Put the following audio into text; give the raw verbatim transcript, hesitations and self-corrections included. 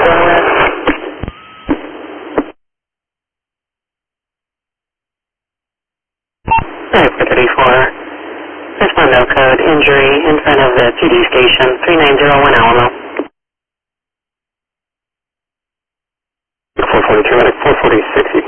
Alright, four thirty-four. Respond no code injury in front of the P D station, three nine zero one Alamo. four forty-two, four forty-six.